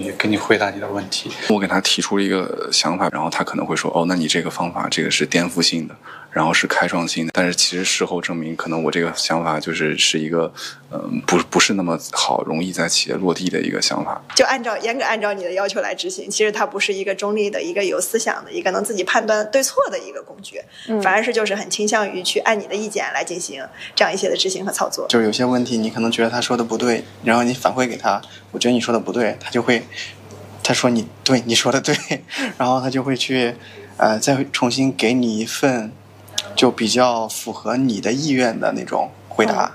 给你回答你的问题。 我给他提出了一个想法，然后他可能会说，哦，那你这个方法这个是颠覆性的，然后是开创性的，但是其实事后证明，可能我这个想法是一个不是那么好容易在企业落地的一个想法。 就严格按照你的要求来执行，其实它不是一个中立的、一个有思想的、一个能自己判断对错的一个工具，反而是就是很倾向于去按你的意见来进行这样一些的执行和操作。 就是有些问题你可能觉得他说的不对，然后你反馈给他，我觉得你说的不对，他说你对，你说的对，然后他就会去再重新给你一份就比较符合你的意愿的那种回答。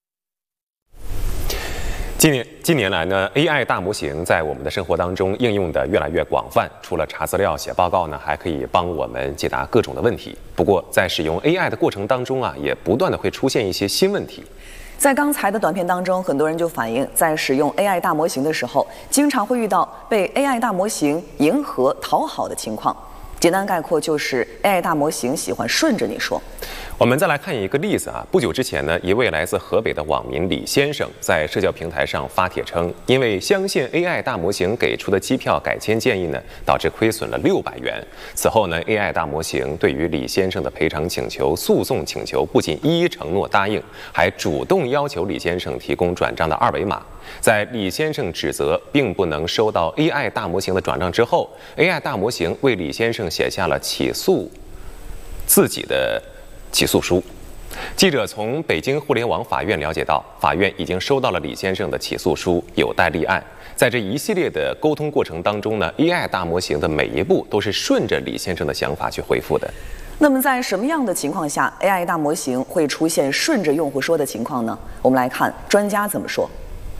近年来呢 ，AI 大模型在我们的生活当中应用的越来越广泛。除了查资料、写报告呢，还可以帮我们解答各种的问题。不过，在使用 AI 的过程当中啊，也不断的会出现一些新问题。 在刚才的短片当中，很多人就反映，在使用 AI 大模型的时候，经常会遇到被 AI 大模型迎合、讨好的情况。简单概括就是 AI 大模型喜欢顺着你说。 我们再来看一个例子啊，不久之前呢，一位来自河北的网民李先生在社交平台上发帖称，因为相信 AI 大模型给出的机票改签建议呢，导致亏损了600元。此后呢 ，AI 大模型对于李先生的赔偿请求、诉讼请求不仅一一承诺答应，还主动要求李先生提供转账的2维码。在李先生指责并不能收到 AI 大模型的转账之后 ，AI 大模型为李先生写下了起诉自己的起诉书。记者从北京互联网法院了解到，法院已经收到了李先生的起诉书，有待立案。在这一系列的沟通过程当中呢 ，AI 大模型的每一步都是顺着李先生的想法去回复的。 那么在什么样的情况下 ，AI 大模型会出现顺着用户说的情况呢？我们来看专家怎么说。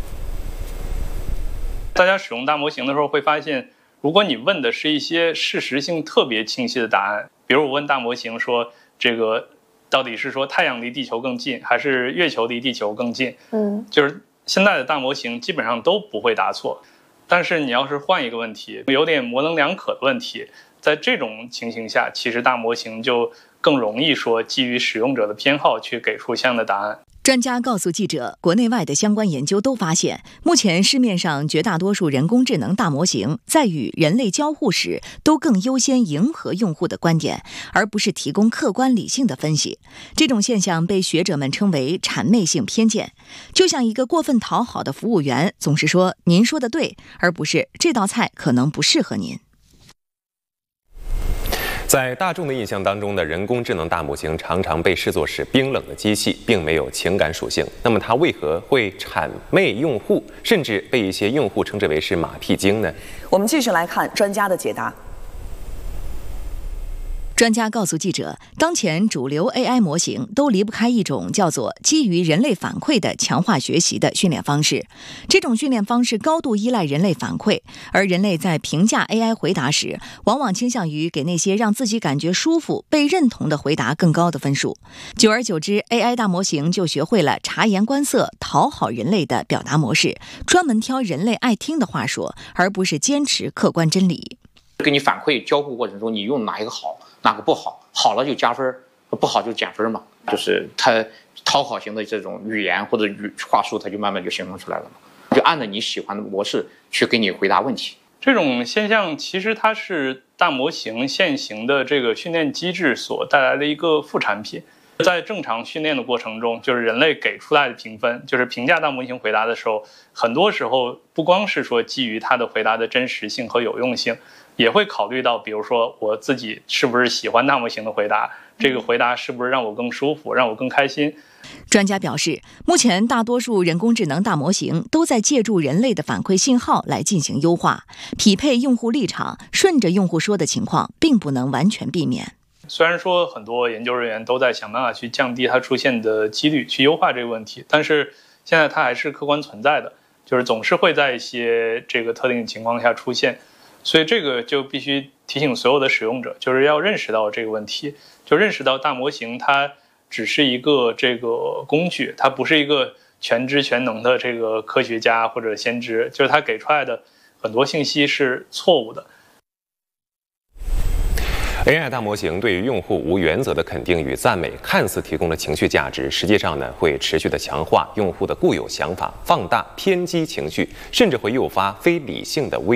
大家使用大模型的时候会发现，如果你问的是一些事实性特别清晰的答案，比如我问大模型说，这个到底是说太阳离地球更近，还是月球离地球更近？就是现在的大模型基本上都不会答错。但是你要是换一个问题，有点模棱两可的问题，在这种情形下，其实大模型就更容易说基于使用者的偏好去给出相应的答案。 专家告诉记者，国内外的相关研究都发现，目前市面上绝大多数人工智能大模型在与人类交互时，都更优先迎合用户的观点，而不是提供客观理性的分析。这种现象被学者们称为谄媚性偏见，就像一个过分讨好的服务员总是说“您说的对”，而不是“这道菜可能不适合您”。 在大众的印象当中呢，人工智能大模型常常被视作是冰冷的机器，并没有情感属性。那么它为何会谄媚用户，甚至被一些用户称之为是马屁精呢？ 我们继续来看专家的解答。 专家告诉记者，当前主流 AI 模型都离不开一种叫做基于人类反馈的强化学习的训练方式。这种训练方式高度依赖人类反馈，而人类在评价 AI 回答时，往往倾向于给那些让自己感觉舒服、被认同的回答更高的分数。久而久之 ，AI 大模型就学会了察言观色、讨好人类的表达模式，专门挑人类爱听的话说，而不是坚持客观真理。 给你反馈交互过程中，你用哪一个好，哪个不好，好了就加分，不好就减分嘛。就是它讨好型的这种语言或者话术，它就慢慢就形成出来了嘛。就按照你喜欢的模式去给你回答问题。 这种现象其实它是大模型现行的这个训练机制所带来的一个副产品。在正常训练的过程中，就是人类给出来的评分，就是评价大模型回答的时候，很多时候不光是说基于它的回答的真实性和有用性，也会考虑到，比如说我自己是不是喜欢大模型的回答，这个回答是不是让我更舒服，让我更开心。 专家表示，目前大多数人工智能大模型都在借助人类的反馈信号来进行优化，匹配用户立场，顺着用户说的情况，并不能完全避免。 虽然说很多研究人员都在想办法去降低它出现的几率，去优化这个问题，但是现在它还是客观存在的，就是总是会在一些这个特定情况下出现。所以这个就必须提醒所有的使用者，就是要认识到这个问题，就认识到大模型它只是一个这个工具，它不是一个全知全能的这个科学家或者先知，就是它给出来的很多信息是错误的。 AI 大模型对于用户无原则的肯定与赞美，看似提供了情绪价值，实际上呢，会持续的强化用户的固有想法，放大偏激情绪，甚至会诱发非理性的